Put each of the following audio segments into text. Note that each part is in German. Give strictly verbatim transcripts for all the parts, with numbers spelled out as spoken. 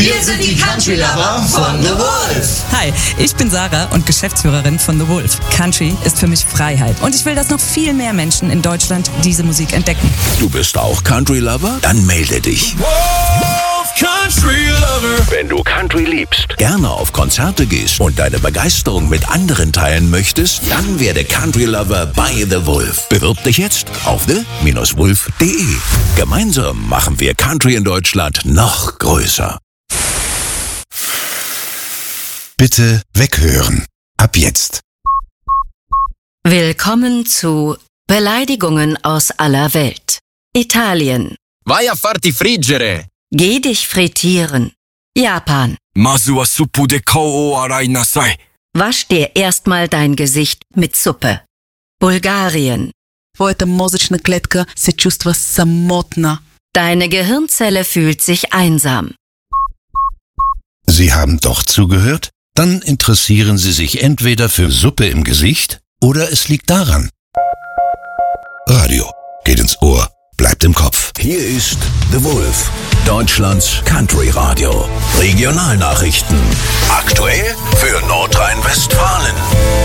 Wir sind die Country Lover von The Wolf. Hi, ich bin Sarah und Geschäftsführerin von The Wolf. Country ist für mich Freiheit und ich will, dass noch viel mehr Menschen in Deutschland diese Musik entdecken. Du bist auch Country Lover? Dann melde dich. Wolf Country Lover. Wenn du Country liebst, gerne auf Konzerte gehst und deine Begeisterung mit anderen teilen möchtest, dann werde Country Lover bei The Wolf. Bewirb dich jetzt auf the Bindestrich wolf punkt de. Gemeinsam machen wir Country in Deutschland noch größer. Bitte weghören. Ab jetzt. Willkommen zu Beleidigungen aus aller Welt. Italien. Vai a farti friggere. Geh dich frittieren. Japan. Masu wa suppu de kou o arai nasai. Wasch dir erstmal dein Gesicht mit Suppe. Bulgarien. Твоята мозъчна клетка се чувства самотна. Deine Gehirnzelle fühlt sich einsam. Sie haben doch zugehört? Dann interessieren Sie sich entweder für Suppe im Gesicht oder es liegt daran. Radio geht ins Ohr, bleibt im Kopf. Hier ist The Wolf, Deutschlands Country Radio. Regionalnachrichten. Aktuell für Nordrhein-Westfalen.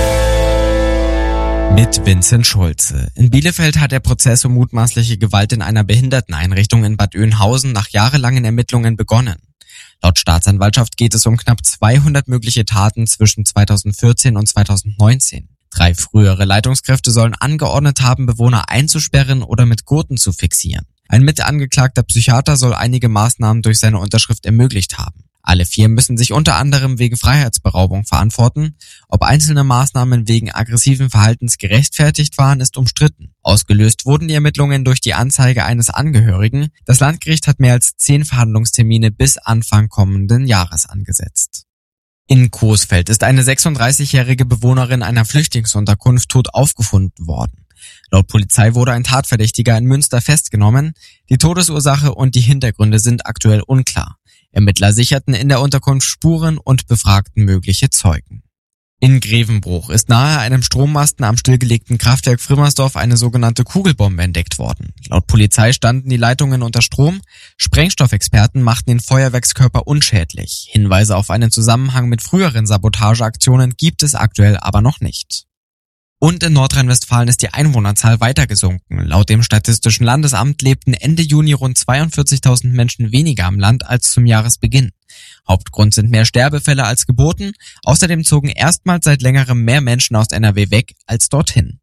Mit Vincent Schulze. In Bielefeld hat der Prozess um mutmaßliche Gewalt in einer Behinderteneinrichtung in Bad Oeynhausen nach jahrelangen Ermittlungen begonnen. Laut Staatsanwaltschaft geht es um knapp zweihundert mögliche Taten zwischen zweitausendvierzehn und zweitausendneunzehn. Drei frühere Leitungskräfte sollen angeordnet haben, Bewohner einzusperren oder mit Gurten zu fixieren. Ein mitangeklagter Psychiater soll einige Maßnahmen durch seine Unterschrift ermöglicht haben. Alle vier müssen sich unter anderem wegen Freiheitsberaubung verantworten. Ob einzelne Maßnahmen wegen aggressiven Verhaltens gerechtfertigt waren, ist umstritten. Ausgelöst wurden die Ermittlungen durch die Anzeige eines Angehörigen. Das Landgericht hat mehr als zehn Verhandlungstermine bis Anfang kommenden Jahres angesetzt. In Coesfeld ist eine sechsunddreißigjährige Bewohnerin einer Flüchtlingsunterkunft tot aufgefunden worden. Laut Polizei wurde ein Tatverdächtiger in Münster festgenommen. Die Todesursache und die Hintergründe sind aktuell unklar. Ermittler sicherten in der Unterkunft Spuren und befragten mögliche Zeugen. In Grevenbruch ist nahe einem Strommasten am stillgelegten Kraftwerk Frimmersdorf eine sogenannte Kugelbombe entdeckt worden. Laut Polizei standen die Leitungen unter Strom. Sprengstoffexperten machten den Feuerwerkskörper unschädlich. Hinweise auf einen Zusammenhang mit früheren Sabotageaktionen gibt es aktuell aber noch nicht. Und in Nordrhein-Westfalen ist die Einwohnerzahl weiter gesunken. Laut dem Statistischen Landesamt lebten Ende Juni rund zweiundvierzigtausend Menschen weniger am Land als zum Jahresbeginn. Hauptgrund sind mehr Sterbefälle als Geburten. Außerdem zogen erstmals seit längerem mehr Menschen aus N R W weg als dorthin.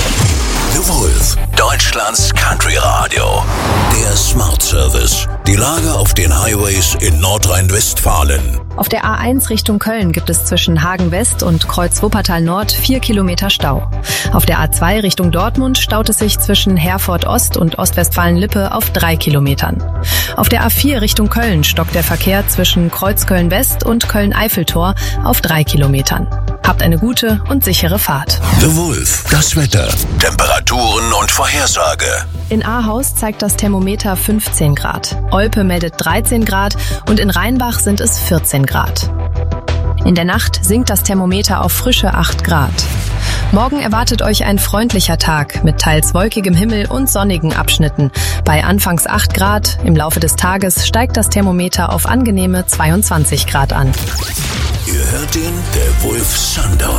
The Wolf, Deutschlands Country Radio. Der Smart Service. Die Lage auf den Highways in Nordrhein-Westfalen. Auf der A eins Richtung Köln gibt es zwischen Hagen West und Kreuz Wuppertal Nord vier Kilometer Stau. Auf der A zwei Richtung Dortmund staut es sich zwischen Herford Ost und Ostwestfalen-Lippe auf drei Kilometern. Auf der A vier Richtung Köln stockt der Verkehr zwischen Kreuzköln West und Köln-Eiffeltor auf drei Kilometern. Habt eine gute und sichere Fahrt. The Wolf, das Wetter, Temperaturen und Vorhersage. In Ahaus zeigt das Thermometer fünfzehn Grad. Olpe meldet dreizehn Grad und in Rheinbach sind es vierzehn Grad. In der Nacht sinkt das Thermometer auf frische acht Grad. Morgen erwartet euch ein freundlicher Tag mit teils wolkigem Himmel und sonnigen Abschnitten. Bei anfangs acht Grad, im Laufe des Tages steigt das Thermometer auf angenehme zweiundzwanzig Grad an. Ihr hört den The Wolf Sundown.